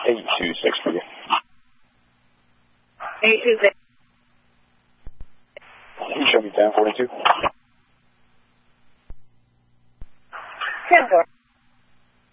826 for you. 826. You show me 1042. 10-4.